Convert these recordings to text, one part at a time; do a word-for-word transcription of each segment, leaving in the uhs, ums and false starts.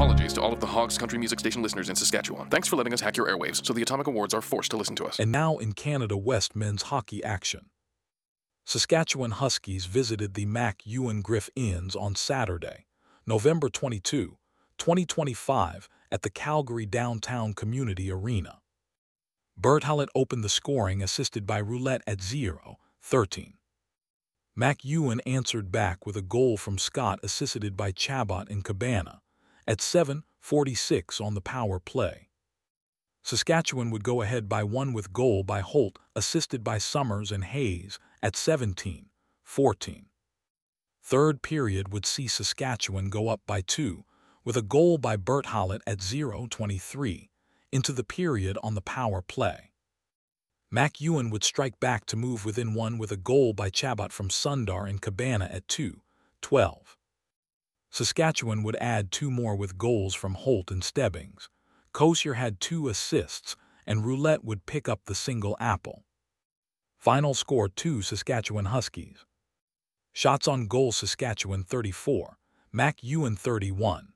apologies to all of the Hogs Country Music Station listeners in Saskatchewan. Thanks for letting us hack your airwaves so the Atomic Awards are forced to listen to us. And now in Canada West men's hockey action. Saskatchewan Huskies visited the Mac Ewan Griff Inns on Saturday, November twenty-second, twenty twenty-five, at the Calgary Downtown Community Arena. Bert Hallett opened the scoring, assisted by Roulette at zero thirteen. Mac Ewan answered back with a goal from Scott, assisted by Chabot and Cabana, at seven forty-six on the power play. Saskatchewan would go ahead by one with goal by Holt, assisted by Summers and Hayes, at seventeen fourteen. Third period would see Saskatchewan go up by two, with a goal by Bert Hallett at zero twenty-three, into the period on the power play. Mac Ewan would strike back to move within one with a goal by Chabot from Sundar and Cabana at two twelve. Saskatchewan would add two more with goals from Holt and Stebbings. Kosier had two assists, and Roulette would pick up the single apple. Final score two Saskatchewan Huskies. Shots on goal Saskatchewan thirty-four, Mac Ewan thirty-one.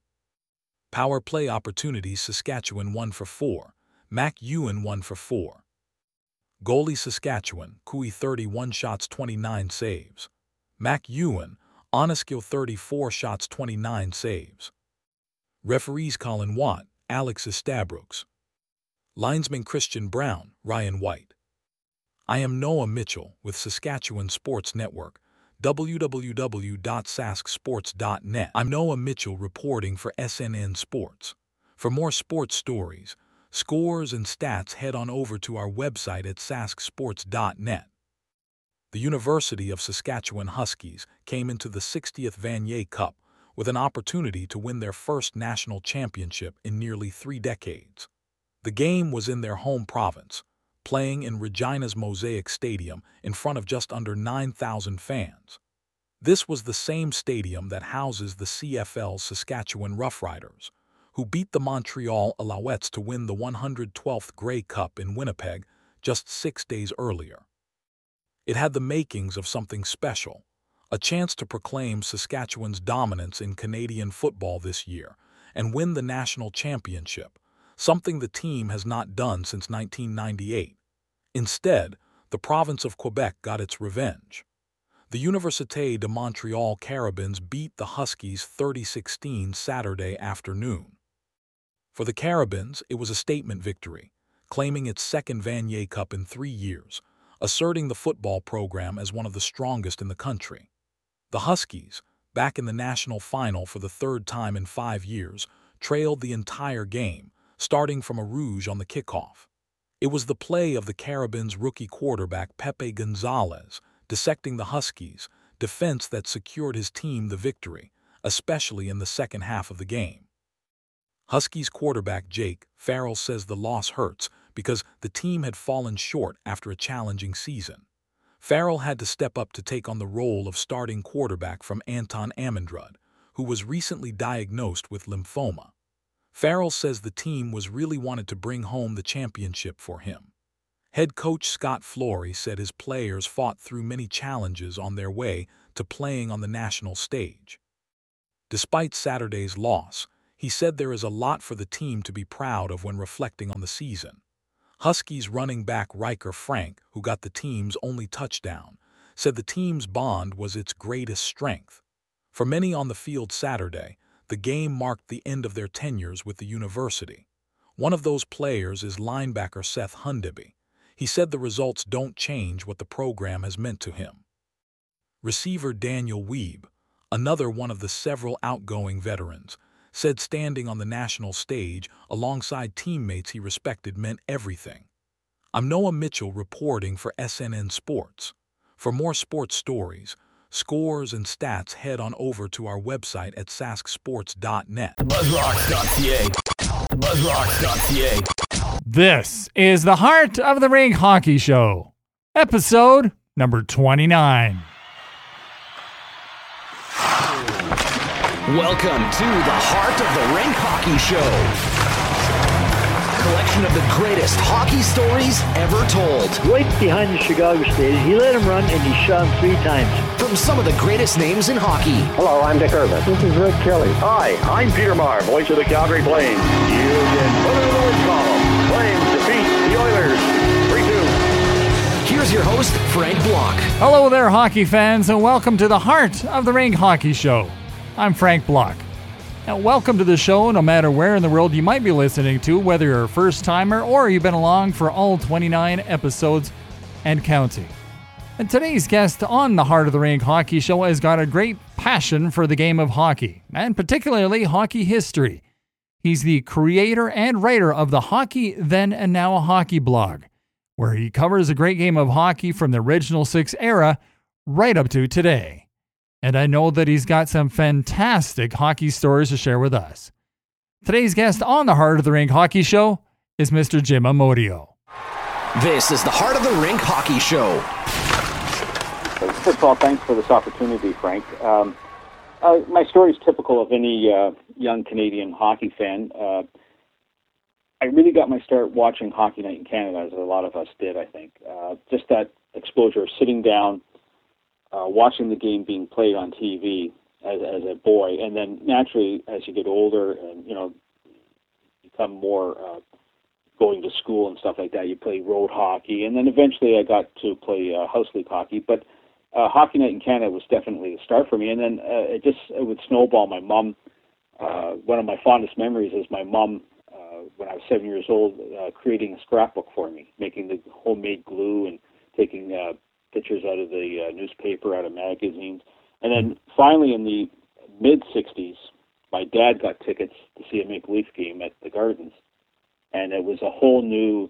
Power play opportunities Saskatchewan one for four, Mac Ewan one for four. Goalie Saskatchewan, Cooey thirty-one shots twenty-nine saves. Mac Ewan, Oneskill thirty-four shots twenty-nine saves. Referees Colin Watt, Alex Estabrooks. Linesman Christian Brown, Ryan White. I am Noah Mitchell with Saskatchewan Sports Network, w w w dot sask sports dot net. I'm Noah Mitchell reporting for S N N Sports. For more sports stories, scores, and stats, head on over to our website at sask sports dot net. The University of Saskatchewan Huskies came into the sixtieth Vanier Cup with an opportunity to win their first national championship in nearly three decades. The game was in their home province, playing in Regina's Mosaic Stadium in front of just under nine thousand fans. This was the same stadium that houses the C F L's Saskatchewan Roughriders, who beat the Montreal Alouettes to win the one hundred twelfth Grey Cup in Winnipeg just six days earlier. It had the makings of something special, a chance to proclaim Saskatchewan's dominance in Canadian football this year and win the national championship, something the team has not done since nineteen ninety-eight. Instead, the province of Quebec got its revenge. The Université de Montréal Carabins beat the Huskies thirty sixteen Saturday afternoon. For the Carabins, it was a statement victory, claiming its second Vanier Cup in three years, asserting the football program as one of the strongest in the country. The Huskies, back in the national final for the third time in five years, trailed the entire game, starting from a rouge on the kickoff. It was the play of the Carabins' rookie quarterback Pepe Gonzalez, dissecting the Huskies' defense that secured his team the victory, especially in the second half of the game. Huskies quarterback Jake Farrell says the loss hurts because the team had fallen short after a challenging season. Farrell had to step up to take on the role of starting quarterback from Anton Amundrud, who was recently diagnosed with lymphoma. Farrell says the team was really wanted to bring home the championship for him. Head coach Scott Flory said his players fought through many challenges on their way to playing on the national stage. Despite Saturday's loss, he said there is a lot for the team to be proud of when reflecting on the season. Huskies running back Riker Frank, who got the team's only touchdown, said the team's bond was its greatest strength. For many on the field Saturday, the game marked the end of their tenures with the university. One of those players is linebacker Seth Hundeby. He said the results don't change what the program has meant to him. Receiver Daniel Weeb, another one of the several outgoing veterans, said standing on the national stage alongside teammates he respected meant everything. I'm Noah Mitchell reporting for S N N Sports. For more sports stories, scores, and stats, head on over to our website at sask sports dot net. buzzrocks dot c a buzzrocks dot c a This is the Heart of the Rink Hockey Show, episode number twenty-nine. Welcome to the Heart of the Rink Hockey Show. collection of the greatest hockey stories ever told. Right behind the Chicago stage, he let him run and he shot him three times. From some of the greatest names in hockey. Hello, I'm Dick Irvin. This is Rick Kelly. Hi, I'm Peter Maher, voice of the Calgary Flames. You can put it in the win column. Flames defeat the Oilers three two. Here's your host, Frank Block. Hello there, hockey fans, and welcome to the Heart of the Rink Hockey Show. I'm Frank Block. Now, welcome to the show, no matter where in the world you might be listening to, whether you're a first-timer or you've been along for all twenty-nine episodes and counting. And today's guest on the Heart of the Rink Hockey Show has got a great passion for the game of hockey, and particularly hockey history. He's the creator and writer of the Hockey Then and Now Hockey blog, where he covers a great game of hockey from the original six era right up to today. And I know that he's got some fantastic hockey stories to share with us. Today's guest on the Heart of the Rink Hockey Show is Mister Jim Amodio. This is the Heart of the Rink Hockey Show. First of all, thanks for this opportunity, Frank. Um, uh, my story is typical of any uh, young Canadian hockey fan. Uh, I really got my start watching Hockey Night in Canada, as a lot of us did, I think. Uh, just that exposure, sitting down, uh, watching the game being played on T V as, as a boy, and then naturally, as you get older and, you know, become more uh, going to school and stuff like that, you play road hockey, and then eventually I got to play uh, house league hockey, but uh, Hockey Night in Canada was definitely a start for me, and then uh, it just it would snowball. My mom, uh, one of my fondest memories is my mom, uh, when I was seven years old, uh, creating a scrapbook for me, making the homemade glue and taking uh, pictures out of the uh, newspaper, out of magazines, and then finally in the mid-sixties, my dad got tickets to see a Maple Leaf game at the Gardens. And it was a whole new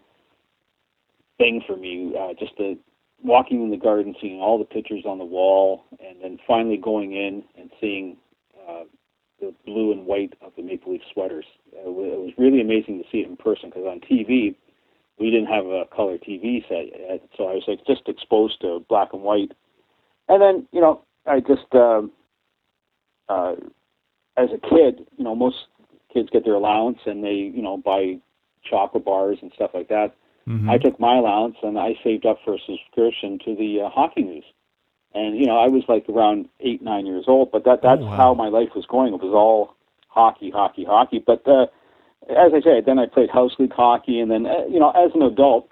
thing for me, uh, just the, walking in the garden, seeing all the pictures on the wall, and then finally going in and seeing uh, the blue and white of the Maple Leaf sweaters. Uh, it was really amazing to see it in person, because on T V, we didn't have a color T V set yet, so I was like just exposed to black and white. And then, you know, I just, uh, uh, as a kid, you know, most kids get their allowance and they, you know, buy chocolate bars and stuff like that. Mm-hmm. I took my allowance and I saved up for a subscription to the uh, Hockey News. And, you know, I was like around eight, nine years old, but that that's oh, wow. how my life was going. It was all hockey, hockey, hockey. But uh, as I said, then I played house league hockey. And then, uh, you know, as an adult,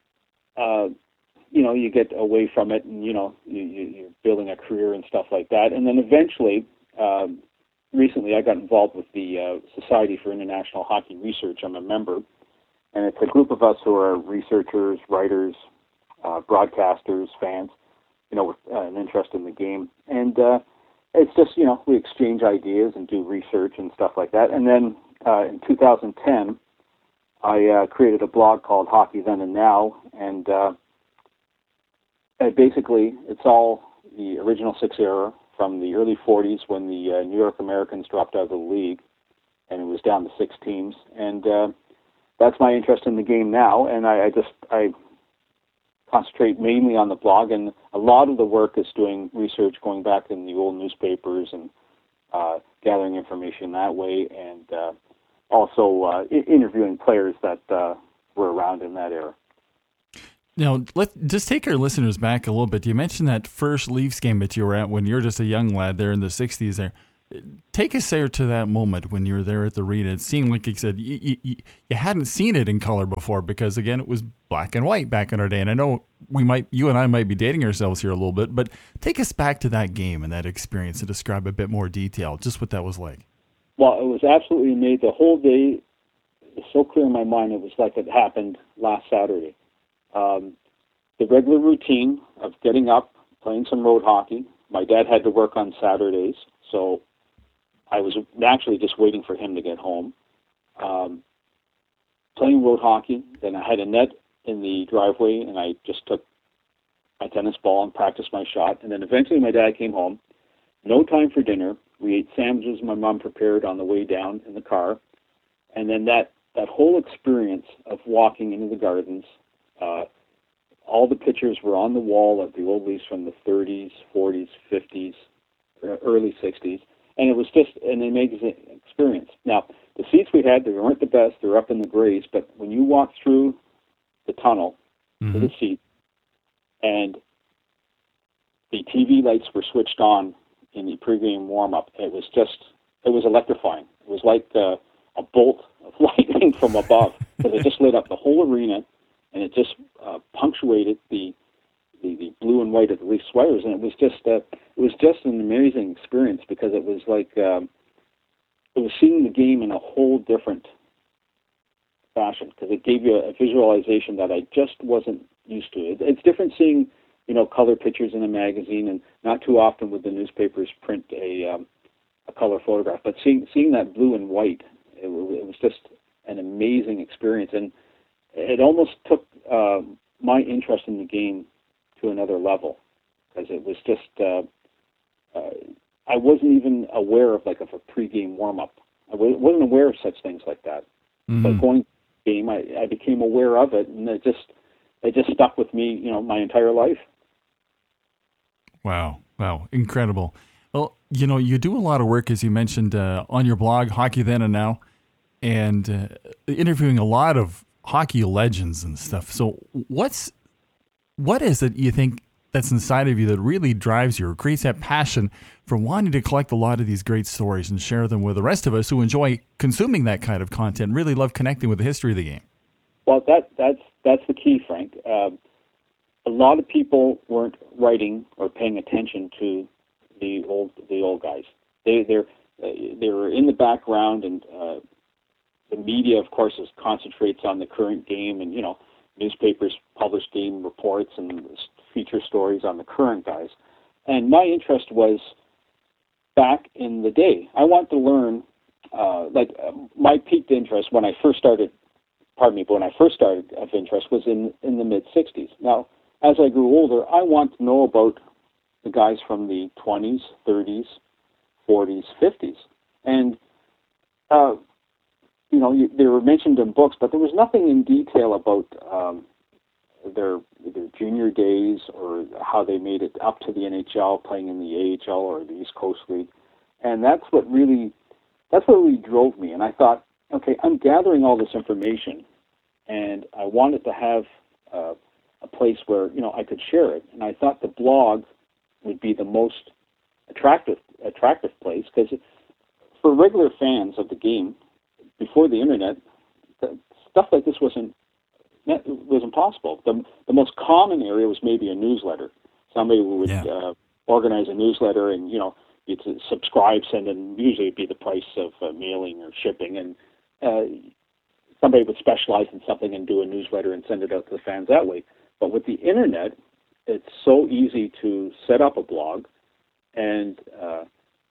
uh, you know, you get away from it and, you know, you, you, you're building a career and stuff like that. And then eventually, um, recently I got involved with the uh, Society for International Hockey Research. I'm a member. And it's a group of us who are researchers, writers, uh, broadcasters, fans, you know, with uh, an interest in the game. And uh, it's just, you know, we exchange ideas and do research and stuff like that. And then uh, in two thousand ten, I uh, created a blog called Hockey Then and Now. And uh, basically, it's all the original six era from the early forties when the uh, New York Americans dropped out of the league. And it was down to six teams. And uh, that's my interest in the game now, and I, I just I concentrate mainly on the blog, and a lot of the work is doing research, going back in the old newspapers and uh, gathering information that way, and uh, also uh, I- interviewing players that uh, were around in that era. Now, let's just take our listeners back a little bit. You mentioned that first Leafs game that you were at when you were just a young lad there in the sixties there. Take us there to that moment when you were there at the arena. It seemed like you said you, you, you hadn't seen it in color before because, again, it was black and white back in our day. And I know we might, you and I might be dating ourselves here a little bit, but take us back to that game and that experience and describe a bit more detail, just what that was like. Well, it was absolutely made. The whole day was so clear in my mind, it was like it happened last Saturday. Um, the regular routine of getting up, playing some road hockey. My dad had to work on Saturdays, so I was naturally just waiting for him to get home. Um, playing road hockey, then I had a net in the driveway, and I just took my tennis ball and practiced my shot. And then eventually my dad came home. No time for dinner. We ate sandwiches my mom prepared on the way down in the car. And then that, that whole experience of walking into the Gardens, uh, all the pictures were on the wall of the old Leafs from the thirties, forties, fifties, early sixties. And it was just an amazing experience. Now, the seats we had, they weren't the best. They were up in the grays, but when you walked through the tunnel Mm-hmm. to the seat, and the T V lights were switched on in the pregame warm-up, it was just, it was electrifying. It was like uh, a bolt of lightning from above, because it just lit up the whole arena, and it just uh, punctuated the, the the blue and white of the Leafs sweaters, and it was just uh, it was just an amazing experience, because it was like um, it was seeing the game in a whole different fashion, because it gave you a visualization that I just wasn't used to. It, it's different seeing, you know, color pictures in a magazine, and not too often would the newspapers print a um, a color photograph. But seeing seeing that blue and white, it, it was just an amazing experience, and it almost took uh, my interest in the game to another level, because it was just uh, uh, I wasn't even aware of like of a pregame warm up. I w- wasn't aware of such things like that. Mm-hmm. But going game, I, I became aware of it, and it just it just stuck with me, you know, my entire life. Wow, wow, incredible. Well, you know, you do a lot of work, as you mentioned, uh, on your blog, Hockey Then and Now, and uh, interviewing a lot of hockey legends and stuff. So, what's what is it you think that's inside of you that really drives you or creates that passion for wanting to collect a lot of these great stories and share them with the rest of us who enjoy consuming that kind of content, really love connecting with the history of the game? Well, that that's that's the key, Frank. Uh, a lot of people weren't writing or paying attention to the old the old guys. They they're they were in the background, and uh, the media, of course, is, concentrates on the current game, and you know, newspapers publish game reports and feature stories on the current guys. And my interest was back in the day. I want to learn, uh, like uh, my peaked interest when I first started, pardon me, but when I first started of interest was in, in the mid-sixties. Now, as I grew older, I want to know about the guys from the twenties, thirties, forties, fifties. And, uh, you know, you, they were mentioned in books, but there was nothing in detail about um, their their junior days or how they made it up to the N H L, playing in the A H L or the East Coast League. And that's what really that's what really drove me. And I thought, okay, I'm gathering all this information, and I wanted to have uh, a place where, you know, I could share it. And I thought the blog would be the most attractive attractive place, because for regular fans of the game, before the internet, stuff like this wasn't was impossible. The, the most common area was maybe a newsletter. Somebody would yeah. uh, organize a newsletter, and you know, you'd subscribe, send in. Usually, it'd be the price of uh, mailing or shipping, and uh, somebody would specialize in something and do a newsletter and send it out to the fans that way. But with the internet, it's so easy to set up a blog, and uh,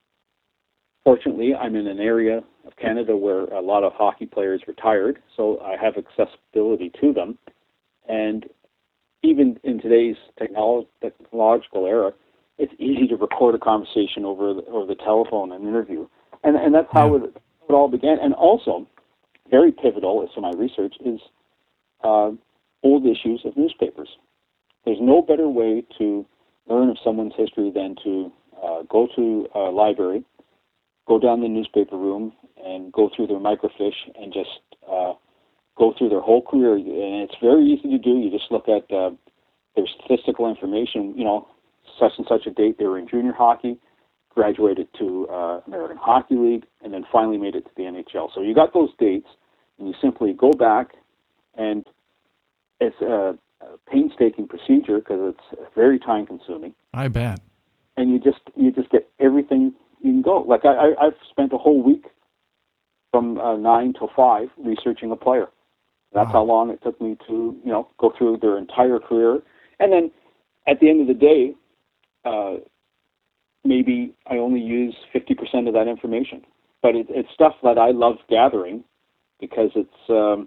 fortunately, I'm in an area of Canada where a lot of hockey players retired, so I have accessibility to them. And even in today's technolo- technological era, it's easy to record a conversation over the, over the telephone, an interview. And, and that's how yeah. it, it all began. And also, very pivotal as to my research is uh, old issues of newspapers. There's no better way to learn of someone's history than to uh, go to a library, go down the newspaper room, and go through their microfiche and just uh, go through their whole career. And it's very easy to do. You just look at uh, their statistical information. You know, such and such a date they were in junior hockey, graduated to uh, American Hockey League, and then finally made it to the N H L. So you got those dates, and you simply go back, and it's a, a painstaking procedure because it's very time-consuming. I bet. And you just you just get everything you can go. Like I, I, I've spent a whole week from uh, nine till five researching a player. That's wow. how long it took me to, you know, go through their entire career. And then at the end of the day, uh, maybe I only use fifty percent of that information. But it, it's stuff that I love gathering because it's, um,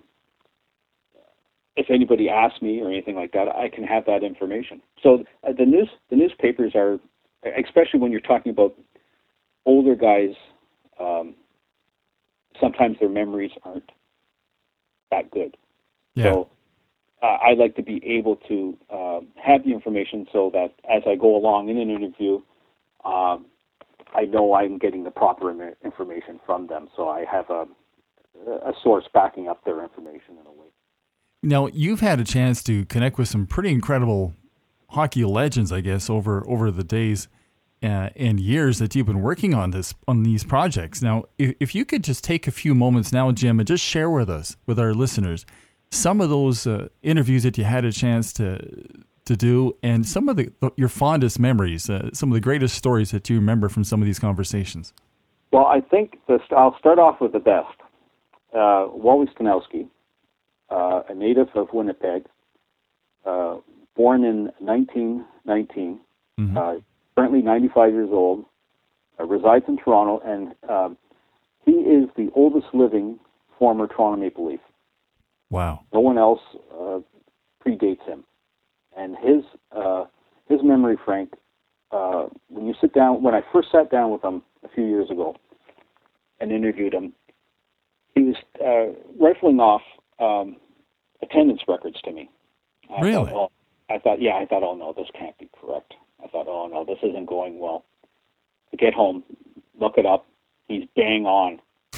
if anybody asks me or anything like that, I can have that information. So uh, the news, the newspapers are, especially when you're talking about older guys, um, sometimes their memories aren't that good. Yeah. So uh, I like to be able to uh, have the information so that as I go along in an interview, um, I know I'm getting the proper information from them. So I have a, a source backing up their information in a way. Now, you've had a chance to connect with some pretty incredible hockey legends, I guess, over over the days uh, and years that you've been working on this on these projects. Now, if, if you could just take a few moments now, Jim, and just share with us, with our listeners, some of those uh, interviews that you had a chance to to do, and some of the your fondest memories, uh, some of the greatest stories that you remember from some of these conversations. Well, I think the, I'll start off with the best. Uh, Wally Stanowski, uh, a native of Winnipeg, uh, born in nineteen nineteen, mm-hmm. uh, currently ninety-five years old, uh, resides in Toronto, and um, he is the oldest living former Toronto Maple Leaf. Wow. No one else uh, predates him. And his uh, his memory, Frank, uh, when you sit down, when I first sat down with him a few years ago and interviewed him, he was uh, rifling off um, attendance records to me. I really? Thought, oh, I thought, yeah, I thought, oh no, this can't be correct. I thought, oh no, this isn't going well. I get home, look it up. He's bang on.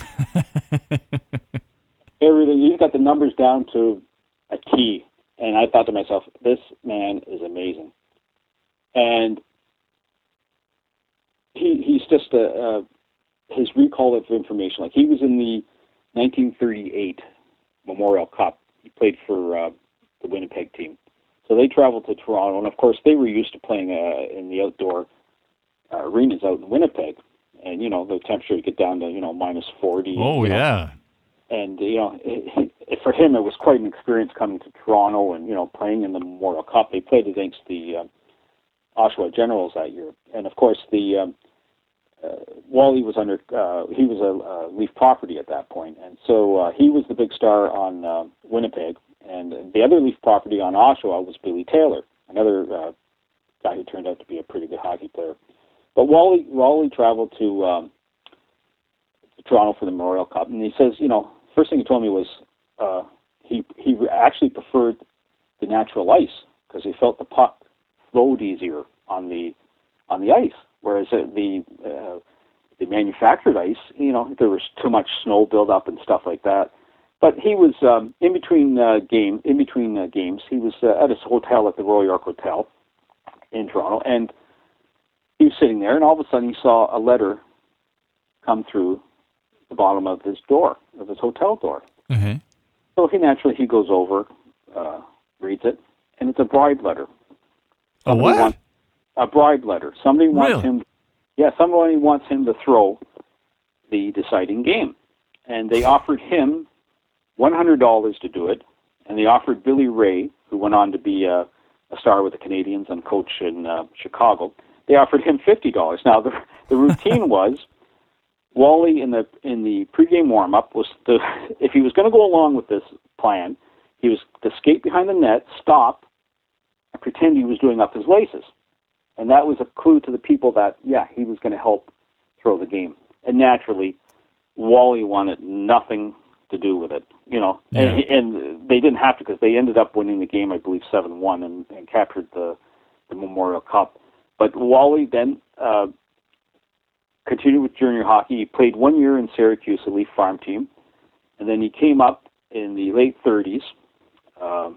Everything. He's got the numbers down to a T. And I thought to myself, this man is amazing. And he he's just a, a his recall of information. Like, he was in the nineteen thirty-eight Memorial Cup. He played for uh, the Winnipeg team. So they traveled to Toronto, and of course they were used to playing uh, in the outdoor uh, arenas out in Winnipeg. And, you know, the temperature would get down to, you know, minus forty. Oh, you know, yeah. And, you know, it, it, for him, it was quite an experience coming to Toronto and, you know, playing in the Memorial Cup. They played against the uh, Oshawa Generals that year. And, of course, the um, uh, Wally was under, uh, he was a, a Leaf property at that point. And so uh, he was the big star on uh, Winnipeg. And the other Leaf property on Oshawa was Billy Taylor, another uh, guy who turned out to be a pretty good hockey player. But Wally, Wally traveled to, um, to Toronto for the Memorial Cup, and he says, you know, first thing he told me was uh, he he actually preferred the natural ice because he felt the puck flowed easier on the on the ice, whereas uh, the uh, the manufactured ice, you know, there was too much snow buildup and stuff like that. But he was um, in between uh, game in between uh, games. He was uh, at his hotel at the Royal York Hotel in Toronto, and he was sitting there, and all of a sudden he saw a letter come through the bottom of his door, of his hotel door. Mm-hmm. So he naturally, he goes over, uh, reads it, and it's a bribe letter. A Somebody what? Wants, a bribe letter. Somebody wants Really? him, yeah, somebody wants him to throw the deciding game. And they offered him one hundred dollars to do it, and they offered Billy Ray, who went on to be a, a star with the Canadiens and coach in uh, Chicago, they offered him fifty dollars. Now, the, the routine was, Wally in the in the pregame warm-up was to, if he was going to go along with this plan, he was to skate behind the net, stop, and pretend he was doing up his laces. And that was a clue to the people that, yeah, he was going to help throw the game. And naturally, Wally wanted nothing to do with it, you know. Yeah. And, and they didn't have to because they ended up winning the game, I believe, seven one and, and captured the, the Memorial Cup. But Wally then uh, continued with junior hockey. He played one year in Syracuse, a Leaf farm team, and then he came up in the late thirties, uh,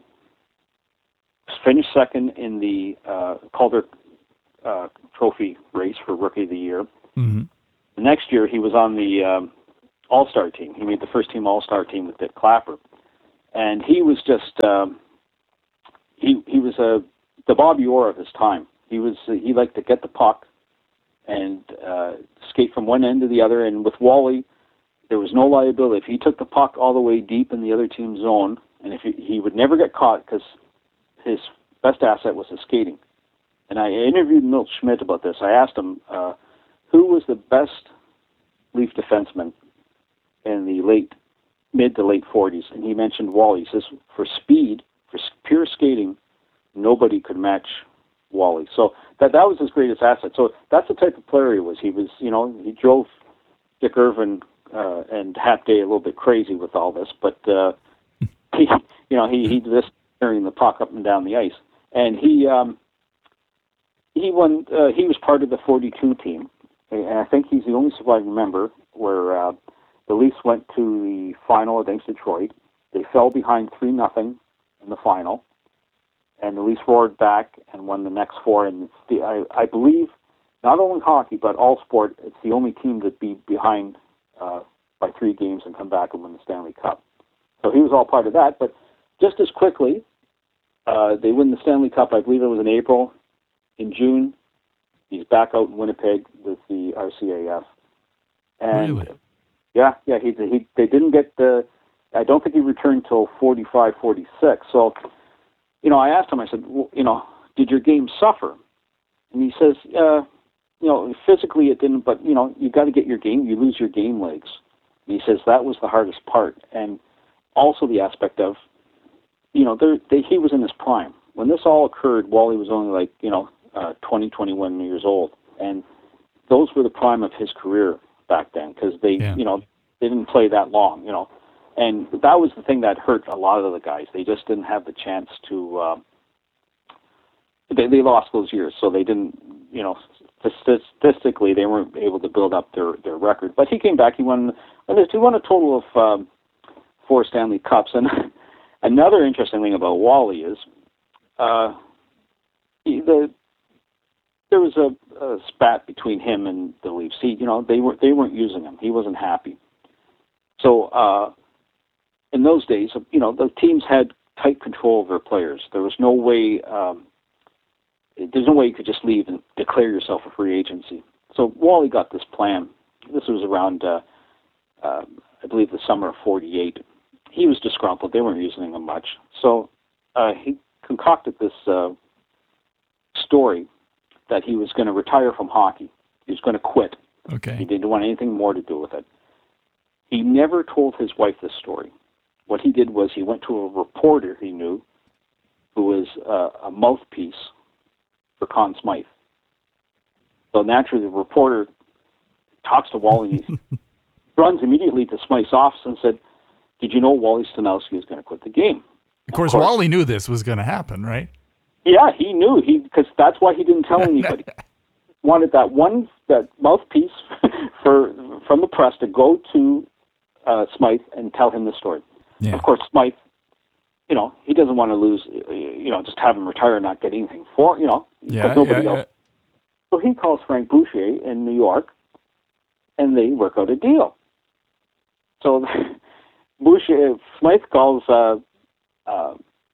finished second in the uh, Calder uh, Trophy race for Rookie of the Year. Mm-hmm. The next year, he was on the um, All-Star team. He made the first-team All-Star team with Dick Clapper, and he was just um, he he was a the Bobby Orr of his time. He was he liked to get the puck and uh, skate from one end to the other. And with Wally, there was no liability. If he took the puck all the way deep in the other team's zone, and if he, he would never get caught because his best asset was his skating. And I interviewed Milt Schmidt about this. I asked him uh, who was the best Leaf defenseman in the late mid to late forties, and he mentioned Wally. He says for speed, for pure skating, nobody could match Wally. So that that was his greatest asset. So that's the type of player he was. He was, you know, he drove Dick Irvin uh, and Hap Day a little bit crazy with all this, but uh, he, you know, he he just carrying the puck up and down the ice, and he um, he won. Uh, he was part of the forty-two team, and I think he's the only surviving member where uh, the Leafs went to the final against Detroit. They fell behind three nothing in the final, and the Leafs roared back and won the next four. And it's the, I, I believe, not only hockey, but all sport, it's the only team to be behind uh, by three games and come back and win the Stanley Cup. So he was all part of that. But just as quickly, uh, they win the Stanley Cup, I believe it was in April. In June, he's back out in Winnipeg with the R C A F. And really? Yeah, yeah, he, he they didn't get the, I don't think he returned till forty-five, forty-six. So, you know, I asked him, I said, well, you know, did your game suffer? And he says, uh, you know, physically it didn't, but, you know, you got to get your game, you lose your game legs. And he says that was the hardest part. And also the aspect of, you know, there, they, he was in his prime. When this all occurred, Wally was only like, you know, uh, twenty, twenty-one years old. And those were the prime of his career back then, because they, yeah. you know, they didn't play that long, you know. And that was the thing that hurt a lot of the guys. They just didn't have the chance to, uh, they, they lost those years, so they didn't, you know, statistically, they weren't able to build up their, their record. But he came back, he won, he won a total of um, four Stanley Cups. And another interesting thing about Wally is, uh, he, the, there was a, a spat between him and the Leafs. He, you know, they, were, they weren't using him. He wasn't happy. So, uh, in those days, you know, the teams had tight control of their players. There was no way, um, there's no way you could just leave and declare yourself a free agency. So Wally got this plan. This was around, uh, uh, I believe, the summer of forty-eight. He was disgruntled. They weren't using him much. So uh, he concocted this uh, story that he was going to retire from hockey. He was going to quit. Okay. He didn't want anything more to do with it. He never told his wife this story. What he did was he went to a reporter he knew who was uh, a mouthpiece for Conn Smythe. So naturally the reporter talks to Wally, runs immediately to Smythe's office and said, did you know Wally Stanowski is going to quit the game? Of course, of course, Wally knew this was going to happen, right? Yeah, he knew. He because that's why he didn't tell anybody. Wanted that one that mouthpiece for from the press to go to uh, Smythe and tell him the story. Yeah. Of course, Smythe, you know, he doesn't want to lose, you know, just have him retire and not get anything for, you know, yeah, nobody yeah, else. yeah. So he calls Frank Boucher in New York, and they work out a deal. So Boucher, Smythe calls uh, uh,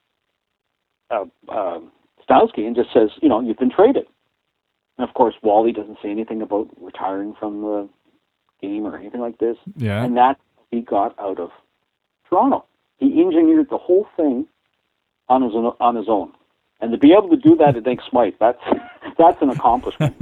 uh, uh, Stanowski and just says, you know, you've been traded. And of course, Wally doesn't say anything about retiring from the game or anything like this. Yeah. And that he got out of Toronto. He engineered the whole thing on his own, on his own. And to be able to do that against Smythe, that's that's an accomplishment.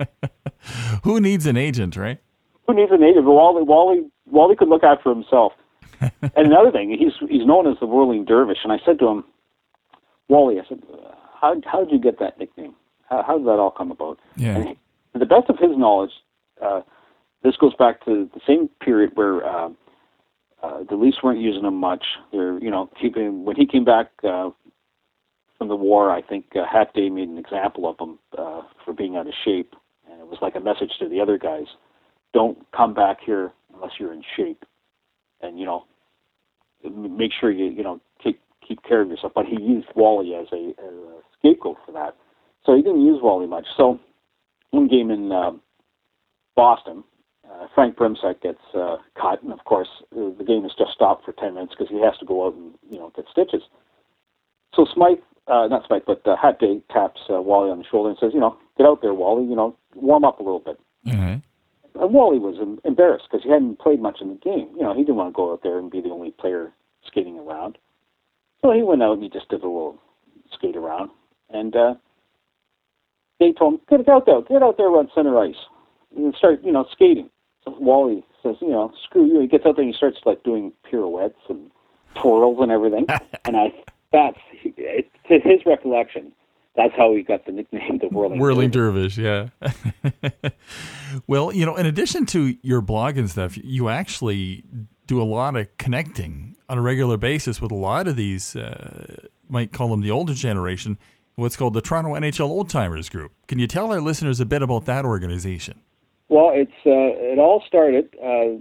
Who needs an agent, right? Who needs an agent? Wally, Wally, Wally could look after himself. And another thing, he's he's known as the Whirling Dervish. And I said to him, Wally, I said, how how did you get that nickname? How, how did that all come about? Yeah. And he, to the best of his knowledge, uh, this goes back to the same period where uh, uh, the Leafs weren't using him much. They're, you know, keeping when he came back uh, from the war. I think uh, Hat Day made an example of him uh, for being out of shape, and it was like a message to the other guys: don't come back here unless you're in shape, and you know, make sure you you know keep keep care of yourself. But he used Wally as a, as a scapegoat for that, so he didn't use Wally much. So one game in uh, Boston. Uh, Frank Brimsek gets uh, cut, and of course uh, the game is just stopped for ten minutes because he has to go out and you know get stitches. So Smythe, uh, not Smythe, but uh, Hat Day taps uh, Wally on the shoulder and says, you know, get out there, Wally, you know, warm up a little bit. Mm-hmm. And Wally was em- embarrassed because he hadn't played much in the game. You know, he didn't want to go out there and be the only player skating around. So he went out and he just did a little skate around, and uh, they told him, get out there, get out there on center ice, and start, you know, skating. So Wally says, you know, screw you. He gets out there and he starts like doing pirouettes and twirls and everything. And I, that's it, to his recollection, that's how he got the nickname, the Whirling, Whirling Dervish. Dervish. Yeah. Well, you know, in addition to your blog and stuff, you actually do a lot of connecting on a regular basis with a lot of these, uh, might call them the older generation, what's called the Toronto N H L Old Timers Group. Can you tell our listeners a bit about that organization? Well, it's uh, it all started. Uh,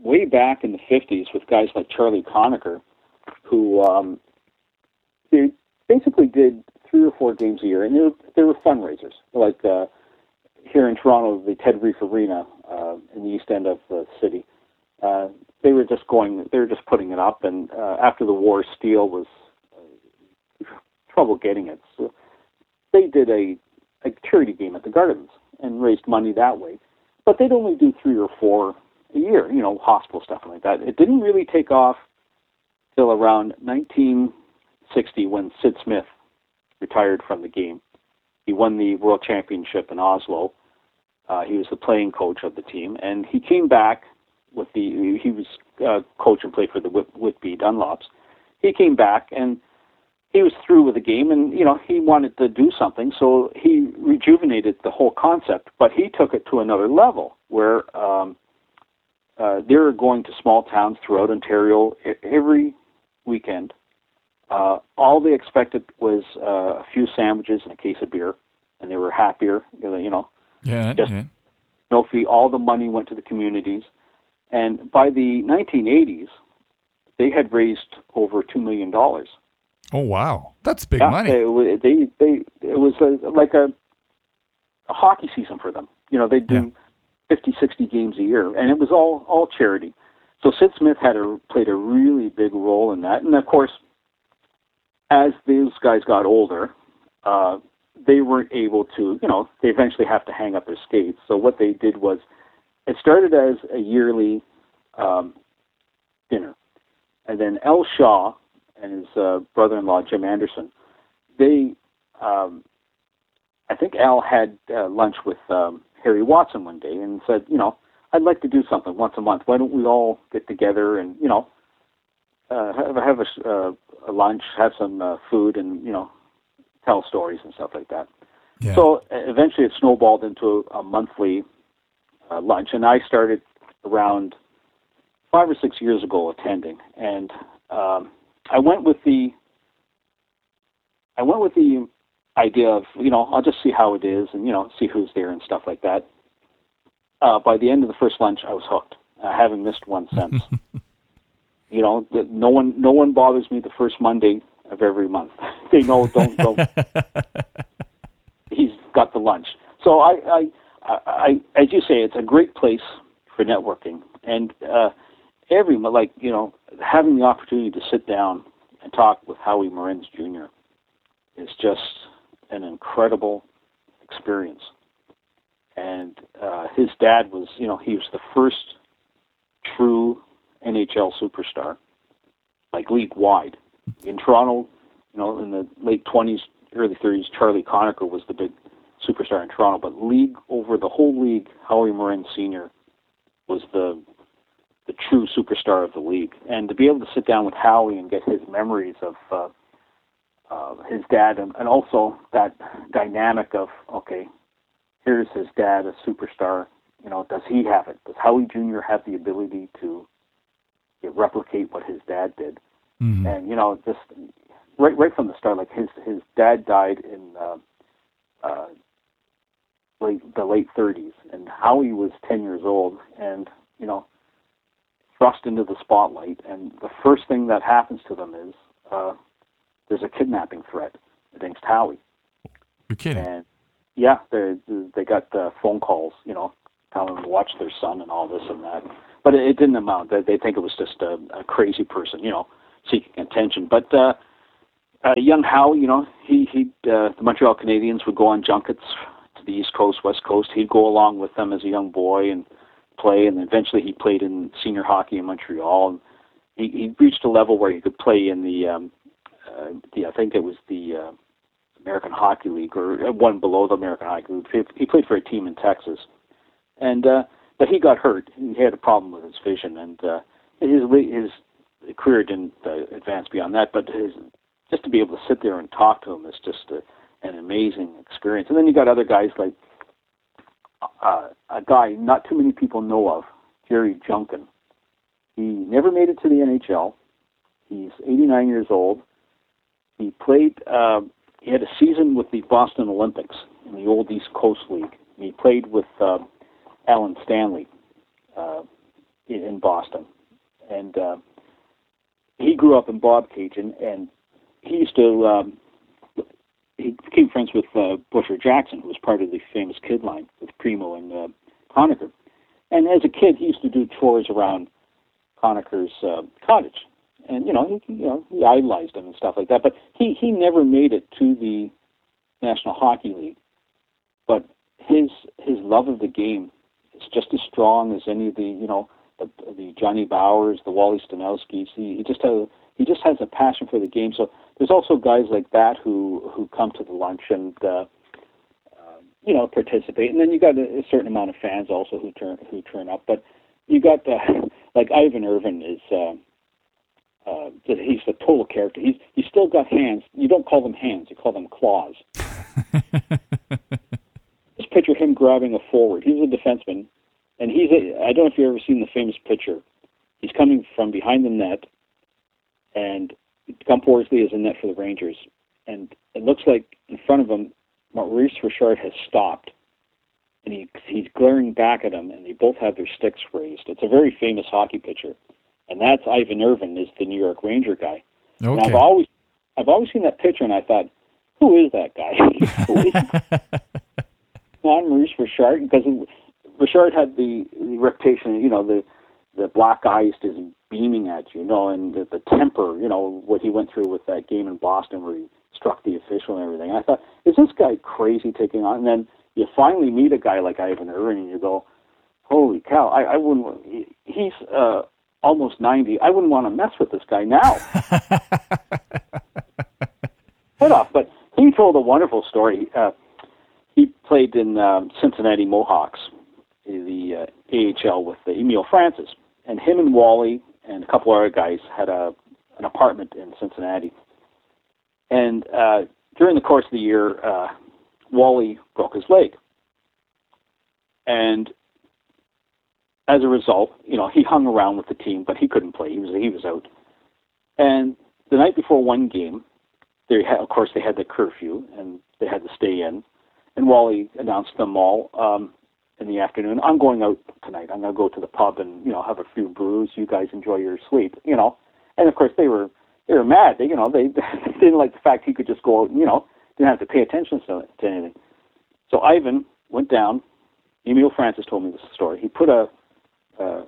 way back in the fifties with guys like Charlie Conacher, who um, they basically did three or four games a year, and they were, they were fundraisers. Like uh, here in Toronto, the Ted Reef Arena uh, in the east end of the city. Uh, they were just going, they were just putting it up, and uh, after the war, steel was uh, trouble getting it. So they did a, a charity game at the Gardens and raised money that way. But they'd only do three or four a year, you know, hospital stuff like that. It didn't really take off till around nineteen sixty when Sid Smith retired from the game. He won the World Championship in Oslo. Uh, he was the playing coach of the team, and he came back with the, he was uh, coach and played for the Whit, Whitby Dunlops. He came back, and he was through with the game, and, you know, he wanted to do something, so he rejuvenated the whole concept, but he took it to another level, where um, uh, they were going to small towns throughout Ontario every weekend. Uh, all they expected was uh, a few sandwiches and a case of beer, and they were happier, you know. Yeah, just yeah. No fee. All the money went to the communities. And by the nineteen eighties, they had raised over two million dollars. Oh, wow. That's big yeah, money. They, they, they, it was a, like a, a hockey season for them. You know, they do Yeah. fifty, sixty games a year, and it was all, all charity. So Sid Smith had a, played a really big role in that. And, of course, as those guys got older, uh, they weren't able to, you know, they eventually have to hang up their skates. So what they did was, it started as a yearly um, dinner. And then Al Shaw and his uh, brother-in-law, Jim Anderson, they, um, I think Al had uh, lunch with um, Harry Watson one day and said, you know, I'd like to do something once a month. Why don't we all get together and, you know, uh, have, have a, uh, a lunch, have some uh, food, and, you know, tell stories and stuff like that. Yeah. So eventually it snowballed into a monthly uh, lunch, and I started around five or six years ago attending, and um, I went with the I went with the idea of, you know, I'll just see how it is, and, you know, see who's there and stuff like that. Uh, by the end of the first lunch, I was hooked. I haven't missed one since. You know, no one no one bothers me the first Monday of every month. They know, don't don't. He's got the lunch. So I, I, I, I, as you say, it's a great place for networking, and uh, every like you know, having the opportunity to sit down and talk with Howie Morenz Junior is just an incredible experience. And uh, his dad was, you know, he was the first true N H L superstar, like league-wide. In Toronto, you know, in the late twenties, early thirties, Charlie Conacher was the big superstar in Toronto, but league, over the whole league, Howie Morenz Senior was the the true superstar of the league. And to be able to sit down with Howie and get his memories of uh, uh, his dad, and, and also that dynamic of, okay, here's his dad, a superstar, you know, does he have it? Does Howie Junior have the ability to replicate what his dad did? Mm-hmm. And, you know, just right right from the start, like his his dad died in uh, uh, late the late thirties, and Howie was ten years old, and, you know, thrust into the spotlight, and the first thing that happens to them is uh, there's a kidnapping threat against Howie. You're kidding. And yeah, they they got uh, phone calls, you know, telling them to watch their son and all this and that. But it, it didn't amount. They, they think it was just a, a crazy person, you know, seeking attention. But uh, uh, young Howie, you know, he he uh, the Montreal Canadiens would go on junkets to the East Coast, West Coast. He'd go along with them as a young boy and play, and eventually he played in senior hockey in Montreal. And he, he reached a level where he could play in the, um, uh, the I think it was the uh, American Hockey League, or one below the American Hockey League. He played for a team in Texas, and uh, but he got hurt. He had a problem with his vision, and uh, his his career didn't uh, advance beyond that. But his just to be able to sit there and talk to him is just a, an amazing experience. And then you got other guys like uh, a guy not too many people know of, Jerry Junkin. He never made it to the N H L. He's eighty-nine years old. He played. Uh, he had a season with the Boston Olympics in the old East Coast League. He played with uh, Alan Stanley. Uh, in, in Boston, and uh, he grew up in Bobcaygeon, and he used to. Um, he became friends with uh, Busher Jackson, who was part of the famous Kid line with Primo and uh, Conacher. And as a kid, he used to do chores around Conacher's uh, cottage, and you know, he, you know, he idolized him and stuff like that. But he he never made it to the National Hockey League. But his his love of the game is just as strong as any of the you know the, the Johnny Bowers, the Wally Stanowskis. He, he just has he just has a passion for the game. So there's also guys like that who who come to the lunch and uh, uh, you know participate. And then you got a, a certain amount of fans also who turn who turn up. But you got uh, like Ivan Irvin is. Uh, Uh, he's a total character. He's he's still got hands. You don't call them hands. You call them claws. Just picture him grabbing a forward. He's a defenseman, and he's a, I don't know if you've ever seen the famous picture. He's coming from behind the net, and Gump Worsley is in net for the Rangers, and it looks like in front of him, Maurice Richard has stopped, and he he's glaring back at him, and they both have their sticks raised. It's a very famous hockey picture. And that's Ivan Irvin, is the New York Ranger guy. Okay. And I've always, I've always seen that picture, and I thought, who is that guy? Who is not Maurice Richard, because Richard had the, the reputation, you know, the the black eyes just beaming at you, you know, and the, the temper, you know, what he went through with that game in Boston where he struck the official and everything. And I thought, is this guy crazy taking on? And then you finally meet a guy like Ivan Irvin, and you go, holy cow! I, I wouldn't. He, he's. Uh, almost ninety, I wouldn't want to mess with this guy now. Head off. But he told a wonderful story. Uh, he played in um, Cincinnati Mohawks, the uh, A H L with uh, Emile Francis. And him and Wally and a couple other guys had a an apartment in Cincinnati. And uh, during the course of the year, uh, Wally broke his leg. And as a result, you know, he hung around with the team, but he couldn't play. He was he was out. And the night before one game, they had, of course, they had the curfew, and they had to stay in. And Wally announced to them all um, in the afternoon, I'm going out tonight. I'm going to go to the pub and, you know, have a few brews. You guys enjoy your sleep, you know. And, of course, they were they were mad. They, you know, they, they didn't like the fact he could just go out and, you know, didn't have to pay attention to, to anything. So Ivan went down. Emile Francis told me this story. He put a Uh,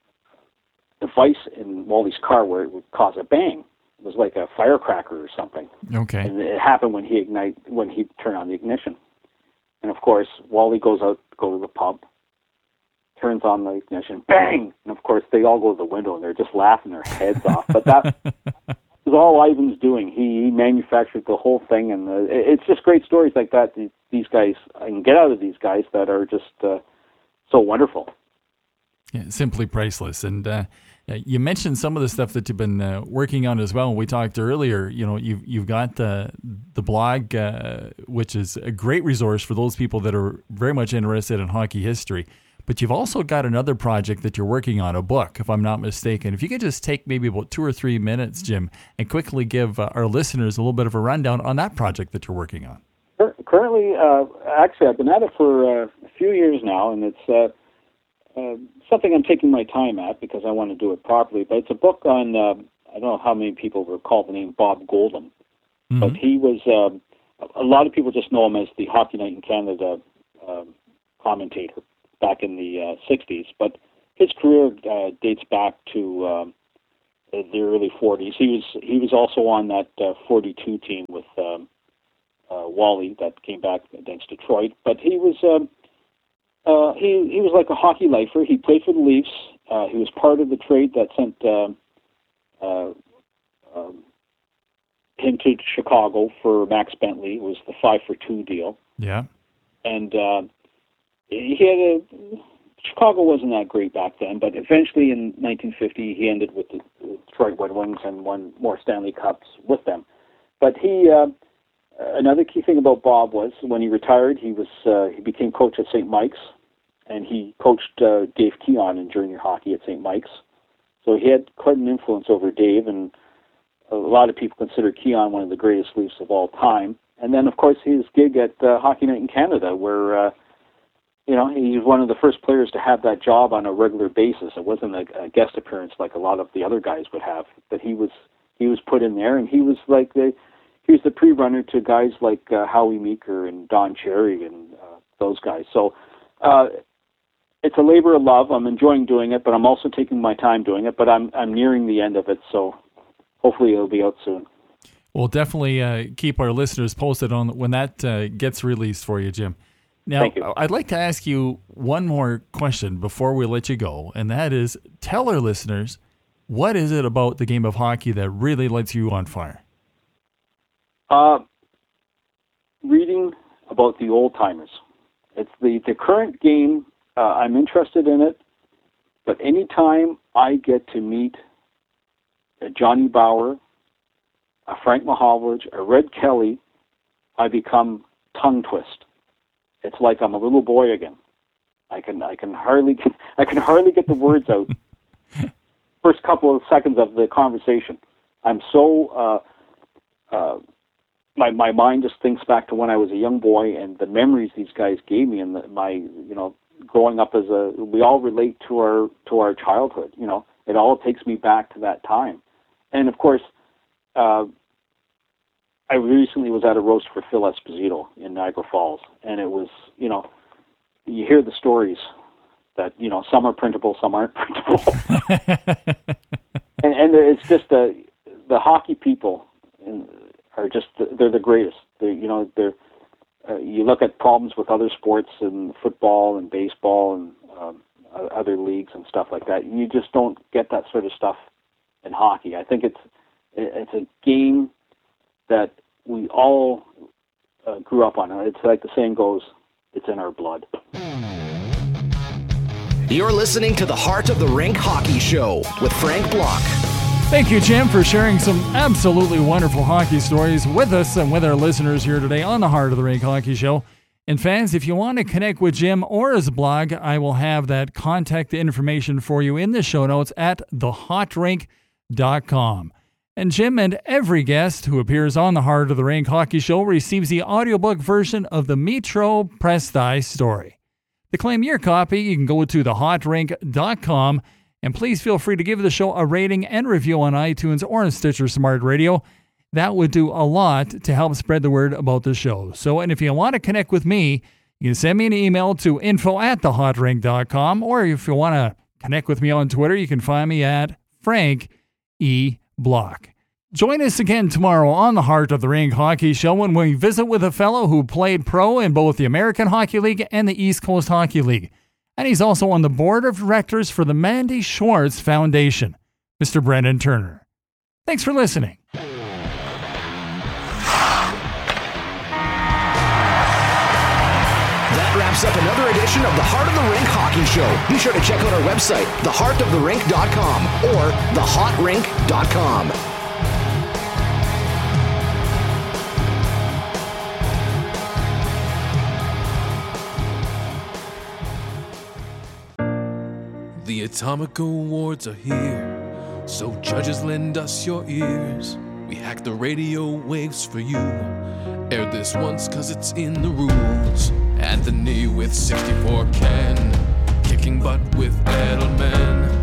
device in Wally's car where it would cause a bang. It was like a firecracker or something. Okay. And it happened when he ignite when he turned on the ignition. And of course, Wally goes out to go to the pub, turns on the ignition, bang! And of course, they all go to the window and they're just laughing their heads off. But that was all Ivan's doing. He, he manufactured the whole thing, and uh, it's just great stories like that. These guys, I can get out of these guys that are just uh, so wonderful. Yeah, simply priceless. And uh, you mentioned some of the stuff that you've been uh, working on as well. We talked earlier, you know, you've, you've got the, the blog, uh, which is a great resource for those people that are very much interested in hockey history. But you've also got another project that you're working on, a book, if I'm not mistaken. If you could just take maybe about two or three minutes, Jim, and quickly give uh, our listeners a little bit of a rundown on that project that you're working on. Currently, uh, actually, I've been at it for uh, a few years now, and it's... Uh, Uh, something I'm taking my time at because I want to do it properly. But it's a book on, uh, I don't know how many people recall the name Bob Goldham, mm-hmm. but he was, uh, a lot of people just know him as the Hockey Night in Canada uh, commentator back in the uh, sixties. But his career uh, dates back to um, the early forties. He was he was also on that uh, forty-two team with um, uh, Wally that came back against Detroit. But he was... Um, Uh, he he was like a hockey lifer. He played for the Leafs. Uh, he was part of the trade that sent uh, uh, um, him to Chicago for Max Bentley. It was the five for two deal. Yeah. And uh, he had a Chicago wasn't that great back then, but eventually in nineteen fifty he ended with the Detroit Red Wings and won more Stanley Cups with them. But he. Uh, Another key thing about Bob was when he retired, he was uh, he became coach at Saint Mike's, and he coached uh, Dave Keon in junior hockey at Saint Mike's. So he had quite an influence over Dave, and a lot of people consider Keon one of the greatest Leafs of all time. And then, of course, his gig at uh, Hockey Night in Canada, where uh, you know, he was one of the first players to have that job on a regular basis. It wasn't a, a guest appearance like a lot of the other guys would have, but he was he was put in there, and he was like the he was the pre-runner to guys like uh, Howie Meeker and Don Cherry and uh, those guys. So uh, it's a labor of love. I'm enjoying doing it, but I'm also taking my time doing it. But I'm I'm nearing the end of it, so hopefully it'll be out soon. We'll definitely uh, keep our listeners posted on when that uh, gets released for you, Jim. Now, Thank you. I'd like to ask you one more question before we let you go, and that is, tell our listeners, what is it about the game of hockey that really lights you on fire? Uh, reading about the old timers. It's the, the current game. Uh, I'm interested in it, but anytime I get to meet a Johnny Bower, a Frank Mahovlich, a Red Kelly, I become tongue twist. It's like I'm a little boy again. I can I can hardly I can hardly get the words out. First couple of seconds of the conversation, I'm so uh, uh, my my mind just thinks back to when I was a young boy and the memories these guys gave me, and the, my you know growing up as a we all relate to our to our childhood. You know, it all takes me back to that time, and of course. Uh, I recently was at a roast for Phil Esposito in Niagara Falls, and it was, you know, you hear the stories that, you know, some are printable, some aren't printable. and, and it's just the, the hockey people are just, they're the greatest. They're, you know, they're, uh, you look at problems with other sports and football and baseball and um, other leagues and stuff like that. You just don't get that sort of stuff in hockey. I think it's, it's a game that we all uh, grew up on. It's like the saying goes, it's in our blood. You're listening to the Heart of the Rink Hockey Show with Frank Block. Thank you, Jim, for sharing some absolutely wonderful hockey stories with us and with our listeners here today on the Heart of the Rink Hockey Show. And fans, if you want to connect with Jim or his blog, I will have that contact information for you in the show notes at the hot rink dot com. And Jim and every guest who appears on the Heart of the Rink Hockey Show receives the audiobook version of the Metro Press Thy story. To claim your copy, you can go to the hot rink dot com, and please feel free to give the show a rating and review on iTunes or on Stitcher Smart Radio. That would do a lot to help spread the word about the show. So, and if you want to connect with me, you can send me an email to info at the hot rink dot com, or if you want to connect with me on Twitter, you can find me at Frank E. Block. Join us again tomorrow on the Heart of the Rink Hockey Show when we visit with a fellow who played pro in both the American Hockey League and the East Coast Hockey League. And he's also on the board of directors for the Mandy Schwartz Foundation, Mister Brendan Turner. Thanks for listening. That wraps up another edition of the Heart of the Rink Hockey Show. Be sure to check out our website, the heart of the rink dot com or the hot rink dot com. The Atomic Awards are here, so judges lend us your ears. We hack the radio waves for you. Air this once cause it's in the rules. Anthony with sixty-four Ken, kicking butt with Edelman.